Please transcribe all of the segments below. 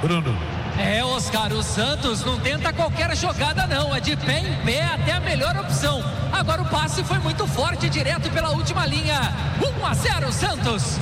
Bruno. Oscar, o Santos não tenta qualquer jogada não, é de pé em pé até a melhor opção. Agora o passe foi muito forte, direto pela última linha. 1-0 Santos.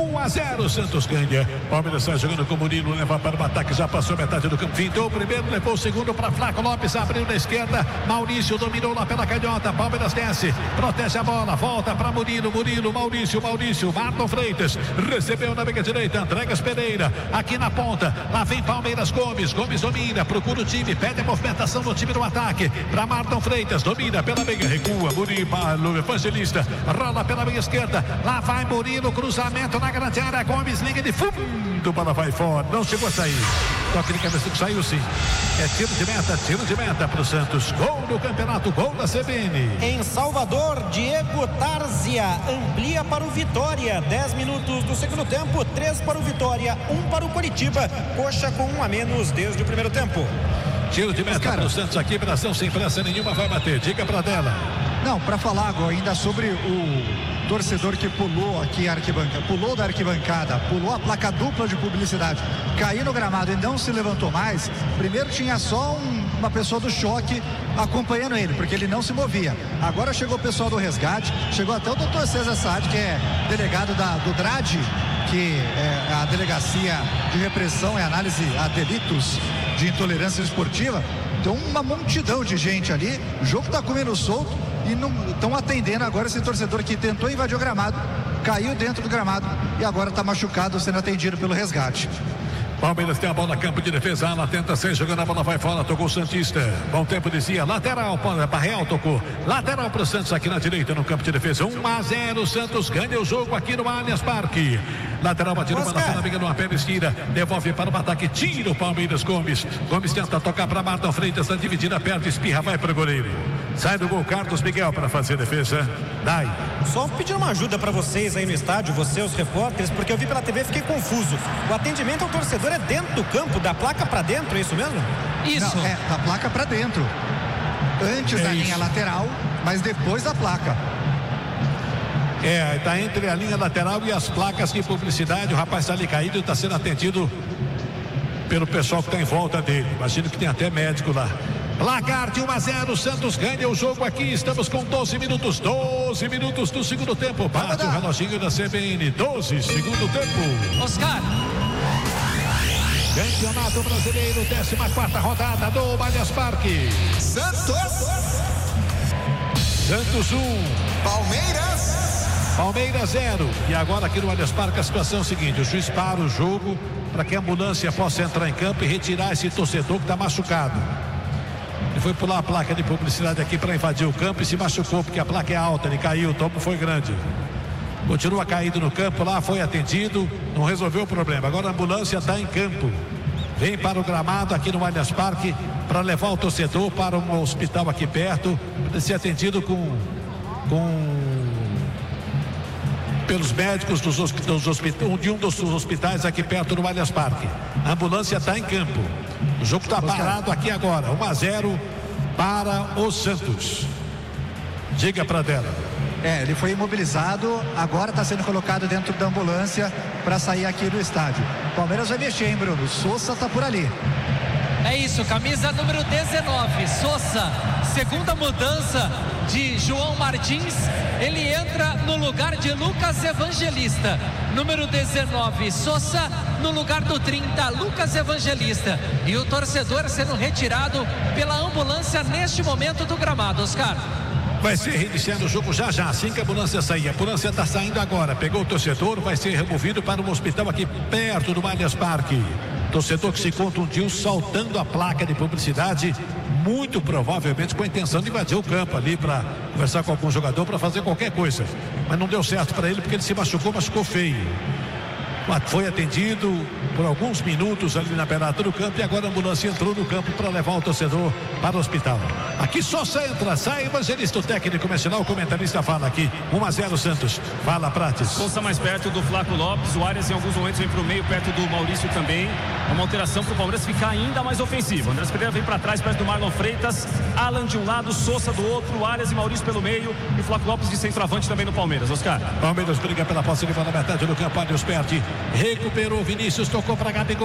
1-0, Santos ganha. Palmeiras está jogando com o Murilo, leva para o ataque, já passou metade do campo, fintou o primeiro, levou o segundo para Flaco Lopes, abriu na esquerda, Maurício dominou lá pela canhota, Palmeiras desce, protege a bola, volta para Murilo, Maurício, Marlon Freitas, recebeu na meia direita, Andregas Pereira, aqui na ponta, lá vem Palmeiras, Gomes domina, procura o time, pede a movimentação no time do ataque, para Marlon Freitas, domina pela meia, recua, Murilo, Evangelista, rola pela meia esquerda, lá vai Murilo, cruzamento na grande área, Gomes, linha de fundo, bola vai fora, não chegou a sair, toque de cabeça que saiu sim, é tiro de meta para o Santos, gol do campeonato, gol da CBN. Em Salvador, Diego Tarzia amplia para o Vitória, 10 minutos do segundo tempo, 3 para o Vitória, 1 para o Coritiba, Coxa com 1 a menos desde o primeiro tempo. Tiro de meta para o Santos aqui, operação sem pressa nenhuma, vai bater, diga para dela. Não, para falar agora ainda sobre o torcedor que pulou aqui a arquibancada, pulou da arquibancada, pulou a placa dupla de publicidade, caiu no gramado e não se levantou mais. Primeiro tinha só uma pessoa do choque acompanhando ele, porque ele não se movia. Agora chegou o pessoal do resgate, chegou até o doutor César Saad, que é delegado do DRAD, que é a Delegacia de Repressão e Análise a Delitos de Intolerância Esportiva. Então uma multidão de gente ali, o jogo tá comendo solto e não estão atendendo agora esse torcedor que tentou invadir o gramado, caiu dentro do gramado e agora está machucado, sendo atendido pelo resgate. Palmeiras tem a bola, campo de defesa, ela tenta ser, jogando a bola, vai fora, tocou o Santista. Bom tempo dizia, lateral, Barreal tocou, lateral para o Santos aqui na direita, no campo de defesa, 1-0, Santos ganha o jogo aqui no Allianz Parque. Lateral batido para a amiga numa perna esquerda, devolve para o ataque, tira o Palmeiras, Gomes tenta tocar para Marlon Freitas, está dividida, aperta, espirra, vai para o goleiro. Sai do gol Carlos Miguel para fazer a defesa. Dai. Só pedir uma ajuda para vocês aí no estádio, vocês, os repórteres, porque eu vi pela TV e fiquei confuso. O atendimento ao torcedor é dentro do campo, da placa para dentro, é isso mesmo? Isso. Não, da placa para dentro. Antes da linha lateral, mas depois da placa. Está entre a linha lateral e as placas de publicidade. O rapaz está ali caído e está sendo atendido pelo pessoal que está em volta dele. Imagino que tem até médico lá. Placar de 1-0, Santos ganha o jogo aqui, estamos com 12 minutos do segundo tempo, bate o reloginho da CBN, 12, segundo tempo. Oscar. Campeonato Brasileiro, 14ª rodada do Allianz Parque. Santos 1, Palmeiras 0. E agora aqui no Allianz Parque a situação é a seguinte, o juiz para o jogo para que a ambulância possa entrar em campo e retirar esse torcedor que está machucado. Ele foi pular a placa de publicidade aqui para invadir o campo e se machucou porque a placa é alta, ele caiu, o topo foi grande. Continua caído no campo lá, foi atendido, não resolveu o problema. Agora a ambulância está em campo. Vem para o gramado aqui no Allianz Parque para levar o torcedor para um hospital aqui perto, para ser atendido pelos médicos de um dos hospitais aqui perto do Allianz Parque. A ambulância está em campo. O jogo está parado aqui agora, 1-0 para o Santos. Diga para dela. Ele foi imobilizado, agora está sendo colocado dentro da ambulância para sair aqui do estádio. Palmeiras vai mexer, hein, Bruno? Sousa está por ali. É isso, camisa número 19, Sousa, segunda mudança de João Martins, ele entra no lugar de Lucas Evangelista. Número 19, Sousa, no lugar do 30, Lucas Evangelista. E o torcedor sendo retirado pela ambulância neste momento do gramado, Oscar. Vai ser reiniciado o jogo já, assim que a ambulância sair. A ambulância está saindo agora, pegou o torcedor, vai ser removido para um hospital aqui perto do Allianz Parque. Torcedor que se contundiu saltando a placa de publicidade, muito provavelmente com a intenção de invadir o campo ali para conversar com algum jogador, para fazer qualquer coisa. Mas não deu certo para ele porque ele se machucou feio. Foi atendido por alguns minutos ali na beirada do campo e agora a ambulância entrou no campo para levar o torcedor para o hospital. Aqui só entra, sai Evangelista, o técnico nacional, o comentarista fala aqui, 1-0 Santos. Fala, Prates. Sousa mais perto do Flaco Lopes, o Arias em alguns momentos vem para o meio, perto do Maurício também. Uma alteração para o Palmeiras ficar ainda mais ofensivo. Andrés Pereira vem para trás, perto do Marlon Freitas, Alan de um lado, Sousa do outro, Arias e Maurício pelo meio e Flaco Lopes de centroavante também no Palmeiras. Oscar. Palmeiras briga pela posse de bola na metade do campo, Arias perde. Recuperou Vinícius, tocou para Gabigol.